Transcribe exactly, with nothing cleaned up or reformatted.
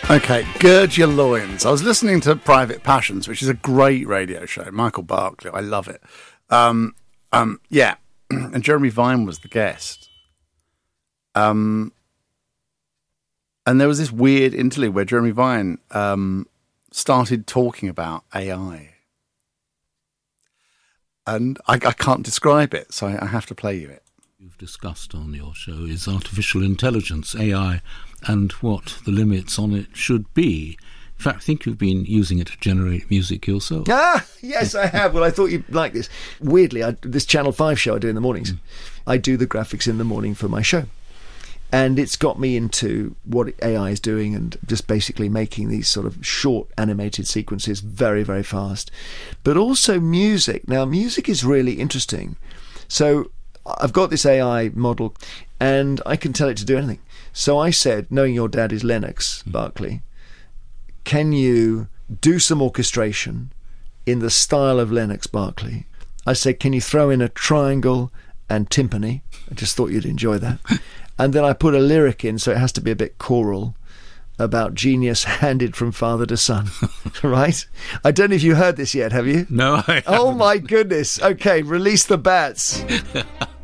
Okay, gird your loins. I was listening to Private Passions, which is a great radio show. Michael Barclay, I love it. Um, um, yeah, and Jeremy Vine was the guest. Um, and there was this weird interlude where Jeremy Vine um, started talking about A I. And I, I can't describe it, so I, I have to play you it. You've discussed on your show is artificial intelligence, A I, and what the limits on it should be. In fact, I think you've been using it to generate music yourself. Ah, yes, I have. Well, I thought you'd like this. Weirdly, I, this Channel five show I do in the mornings, mm. I do the graphics in the morning for my show. And it's got me into what A I is doing and just basically making these sort of short animated sequences very, very fast. But also music. Now, music is really interesting. So I've got this A I model and I can tell it to do anything. So I said, knowing your dad is Lennox Barclay, can you do some orchestration in the style of Lennox Barclay? I said, can you throw in a triangle and timpani? I just thought you'd enjoy that. And then I put a lyric in, so it has to be a bit choral, about genius handed from father to son, right? I don't know if you heard this yet, have you? No, I haven't. Oh, my goodness. Okay, release the bats.